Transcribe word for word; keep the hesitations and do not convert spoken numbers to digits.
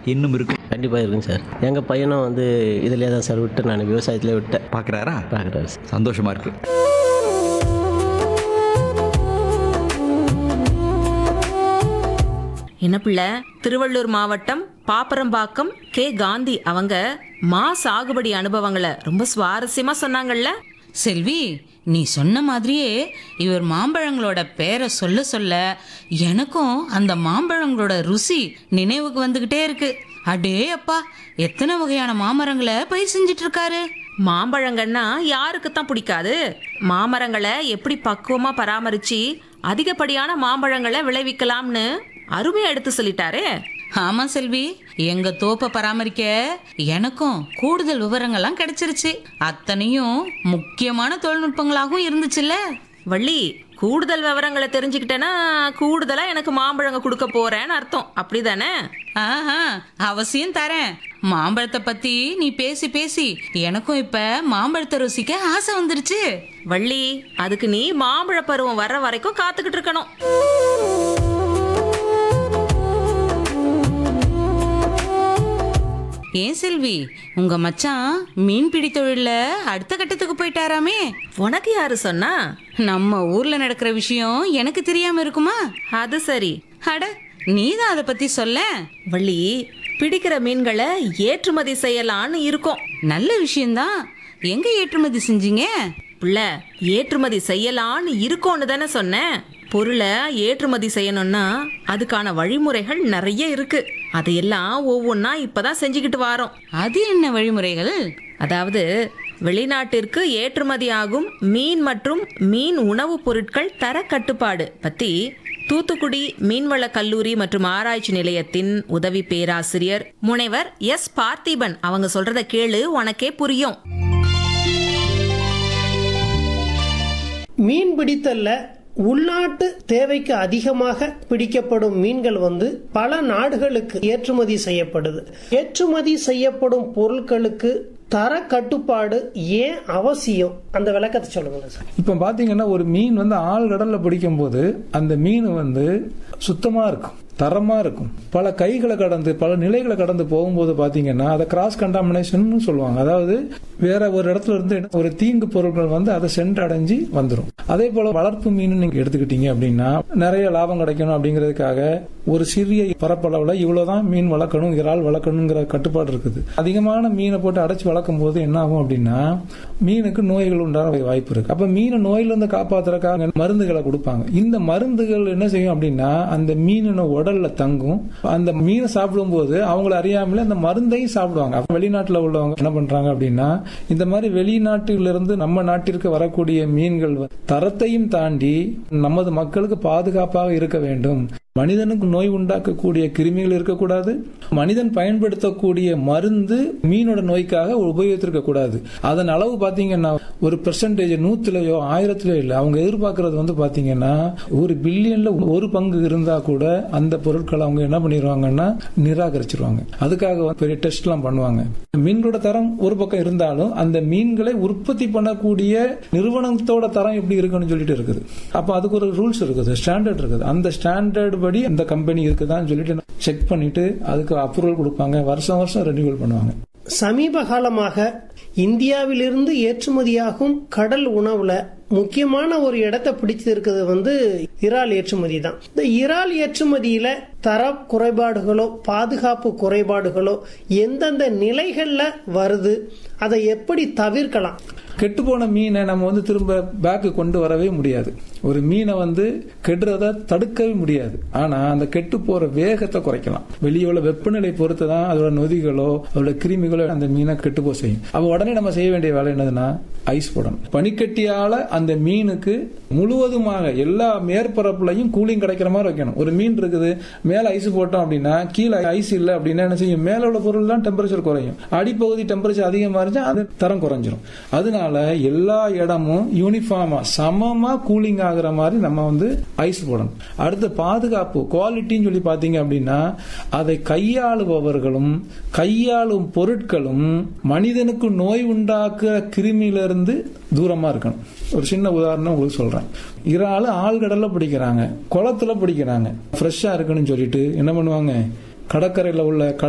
இன்னும் இருக்கும்? கண்டிப்பாக இருக்குங்க சார். எங்கள் பையனும் வந்து இதிலே தான் சார் விட்டு நான் விவசாயத்திலே விட்டேன். பார்க்குறாரா? பார்க்குறாரு சார். சந்தோஷமாக இருக்குது. என்ன பிள்ளை, திருவள்ளூர் மாவட்டம் பாப்பரம்பாக்கம் கே காந்தி அவங்க மா சாகுபடி அனுபவங்களை ரொம்ப சுவாரஸ்யமா சொன்னாங்கல்ல. செல்வி, நீ சொன்ன மாதிரியே இவர் மாம்பழங்களோட பேரை சொல்ல சொல்ல எனக்கும் அந்த மாம்பழங்களோட ருசி நினைவுக்கு வந்துகிட்டே இருக்கு. அடே அப்பா, எத்தனை வகையான மாமரங்களை பயிர் செஞ்சிட்டு இருக்காரு. மாம்பழங்கன்னா யாருக்கு தான் பிடிக்காது? மாமரங்களை எப்படி பக்குவமா பராமரிச்சு அதிகப்படியான மாம்பழங்களை விளைவிக்கலாம்னு அருமையா எடுத்து சொல்லிட்டாரே. ஆமா செல்வி, எங்க தோப்பை பராமரிக்க எனக்கும் கூடுதல் விவரங்கள்லாம் கிடைச்சிருச்சு. அத்தனையும் முக்கியமான தொழில்நுட்பங்களாகவும் இருந்துச்சுல்ல. வள்ளி, கூடுதல் விவரங்களை தெரிஞ்சுக்கிட்டேன்னா கூடுதலா எனக்கு மாம்பழங்க கொடுக்க போறேன்னு அர்த்தம், அப்படிதானே? ஆஹா, அவசியம் தரேன். மாம்பழத்தை பத்தி நீ பேசி பேசி எனக்கும் இப்ப மாம்பழத்தை ருசிக்க ஆசை வந்துருச்சு. வள்ளி, அதுக்கு நீ மாம்பழ பருவம் வர்ற வரைக்கும் காத்துக்கிட்டு இருக்கணும். ஏன் செல்வி, உங்க மச்சான் மீன்பிடி தொழில அடுத்த கட்டத்துக்கு போயிட்டாராமே. உனக்கு யாரு சொன்னா? நம்ம ஊர்ல நடக்கிற விஷயம் எனக்கு தெரியாம இருக்குமா? அது சரி. அட, நீதான் அதை பத்தி சொல்ல. வள்ளி, பிடிக்கிற மீன்களை ஏற்றுமதி செய்யலான்னு இருக்கோம். நல்ல விஷயம்தான். எங்க ஏற்றுமதி செஞ்சீங்க? பிள்ளை, ஏற்றுமதி செய்யலான்னு இருக்கோன்னு தானே சொன்னேன். பொருளை ஏற்றுமதி செய்யணும்னா அதுக்கான வழிமுறைகள் நிறைய இருக்கு. அதையெல்லாம் ஒவ்வொன்றா இப்பதான் செஞ்சுக்கிட்டு வாரோம். அது என்ன வழிமுறைகள்? அதாவது, வெளிநாட்டிற்கு ஏற்றுமதி ஆகும் மீன் மற்றும் மீன் உணவுப் பொருட்கள் தர கட்டுப்பாடு பத்தி தூத்துக்குடி மீன்வள கல்லூரி மற்றும் ஆராய்ச்சி நிலையத்தின் உதவி பேராசிரியர் முனைவர் எஸ் பார்த்திபன் அவங்க சொல்றத கேளு, உனக்கே புரியும். மீன் பிடித்தல்ல உள்நாட்டு தேவைக்கு அதிகமாக பிடிக்கப்படும் மீன்கள் வந்து பல நாடுகளுக்கு ஏற்றுமதி செய்யப்படுது. ஏற்றுமதி செய்யப்படும் பொருட்களுக்கு தர கட்டுப்பாடு ஏன் அவசியம்? அந்த விளக்கத்தை சொல்லுங்களேன் சார். இப்போ பாத்தீங்கன்னா ஒரு மீன் வந்து ஆழ்கடல்ல பிடிக்கும் போது அந்த மீன் வந்து சுத்தமா இருக்கும், தரமா இருக்கும். பல கைகளை கடந்து பல நிலைகளை கடந்து போகும்போது பாத்தீங்கன்னா அதை கிராஸ் கண்டாமினேஷன் சொல்லுவாங்க. அதாவது வேற ஒரு இடத்துல இருந்து ஒரு தீங்கு பொருட்கள் வந்து அதை சென்றடைஞ்சு வந்துடும். அதே போல வளர்ப்பு மீன் நீங்க எடுத்துக்கிட்டீங்க அப்படின்னா நிறைய லாபம் கிடைக்கணும் அப்படிங்கிறதுக்காக ஒரு சிறிய பரப்பளவுல இவ்வளவுதான் மீன் வளர்க்கணும், இறால் வளர்க்கணுங்கிற கட்டுப்பாடு இருக்குது. அதிகமான மீனை போட்டு அடைச்சு வளர்க்கும் போது என்ன ஆகும் அப்படின்னா மீனுக்கு நோய்கள் உண்டான வாய்ப்பு இருக்கு. அப்ப மீனை நோயில இருந்து காப்பாத்துறதுக்காக மருந்துகளை கொடுப்பாங்க. இந்த மருந்துகள் என்ன செய்யும் அப்படின்னா அந்த மீனோட உடல்ல தங்கும். அந்த மீனை சாப்பிடும் போது அவங்களை அறியாமலே அந்த மருந்தையும் சாப்பிடுவாங்க. வெளிநாட்டுல உள்ளவங்க என்ன பண்றாங்க அப்படின்னா இந்த மாதிரி வெளிநாட்டிலிருந்து நம்ம நாட்டிற்கு வரக்கூடிய மீன்கள் தரத்தையும் தாண்டி நமது மக்களுக்கு பாதுகாப்பாக இருக்க வேண்டும். மனிதனுக்கு நோய் உண்டாக்கக்கூடிய கிருமிகள் இருக்கக்கூடாது. மனிதன் பயன்படுத்தக்கூடிய மருந்து மீனோட நோய்க்காக உபயோகித்திருக்க கூடாது. அதன் அளவு பாத்தீங்கன்னா ஒரு பெர்சன்டேஜ் நூத்துலயோ ஆயிரத்திலயோ இல்ல. அவங்க எதிர்பார்க்கறது வந்து பாத்தீங்கன்னா ஒரு பில்லியன்ல ஒரு பங்கு இருந்தா கூட அந்த பொருட்களை அவங்க என்ன பண்ணிடுவாங்கன்னா நிராகரிச்சிருவாங்க. அதுக்காக பெரிய டெஸ்ட் எல்லாம் பண்ணுவாங்க. மீன்களோட தரம் ஒரு பக்கம் இருந்தாலும் அந்த மீன்களை உற்பத்தி பண்ணக்கூடிய நிறுவனத்தோட தரம் எப்படி இருக்குன்னு சொல்லிட்டு இருக்குது. அப்ப அதுக்கு ஒரு ரூல்ஸ் இருக்குது, ஸ்டாண்டர்ட் இருக்குது. அந்த ஸ்டாண்டர்ட் படி இந்த கம்பெனி இருக்குதான்னு சொல்லிட்டு செக் பண்ணிட்டு அதுக்கு அப்ரூவல் கொடுப்பாங்க. வருஷம் வருஷம் ரெனியூவல் பண்ணுவாங்க. சமீப காலமாக இந்தியாவிலிருந்து ஏற்றுமதியாகும் கடல் உணவுல முக்கியமான ஒரு இடத்தை பிடிச்சிருக்கிறது வந்து இறால் ஏற்றுமதி தான். இந்த இறால் ஏற்றுமதியில தர குறைபாடுகளோ பாதுகாப்பு குறைபாடுகளோ எந்தெந்த நிலைகள்ல வருது, அதை எப்படி தவிர்க்கலாம்? கெட்டுப்போன மீனை நம்ம வந்து திரும்ப பேக்கு கொண்டு வரவே முடியாது. ஒரு மீனை வந்து கெடுறத தடுக்கவே முடியாது. ஆனா அந்த கெட்டு போற வேகத்தை குறைக்கலாம். வெளியே உள்ள வெப்பநிலை பொறுத்து தான் அதோட நொதிகளோ அதோட கிருமிகளோ அந்த மீனை கெட்டு போக செய்யும். அப்ப உடனே நம்ம செய்ய வேண்டிய வேலை என்னதுன்னா ஐஸ் போடணும். பனிக்கட்டியால அந்த மீனுக்கு முழுவதுமாக எல்லா மேற்பரப்புலையும் கூலிங் கிடைக்கிற மாதிரி வைக்கணும். ஒரு மீன் இருக்குது, மேல ஐஸ் போட்டோம் அப்படின்னா கீழே ஐஸ் இல்லை அப்படின்னா என்ன செய்யும்? மேல உள்ள பொருள் தான் டெம்பரேச்சர் குறையும். அடிப்பகுதி டெம்பரேச்சர் அதிகமா இருந்தா அது தரம் குறைஞ்சிரும். அதனால எல்லா இடமும் யூனிஃபார்மா சமமா கூலிங் ஆகுற மாதிரி நம்ம வந்து ஐஸ் போடணும். அடுத்து பாதுகாப்பு குவாலிட்டின்னு சொல்லி பாத்தீங்க அப்படின்னா அதை கையாளுபவர்களும் கையாளும் பொருட்களும் மனிதனுக்கு நோய் உண்டாக்குற கிருமியிலிருந்து தூரமா இருக்கணும். ஒரு சின்ன உதாரணம் உங்களுக்கு சொல்றேன். இறால் ஆழ்கடல்ல பிடிக்கிறாங்க, குளத்துல பிடிக்கிறாங்க. ஃப்ரெஷ்ஷா இருக்குன்னு சொல்லிட்டு என்ன பண்ணுவாங்க? கடற்கரையில உள்ள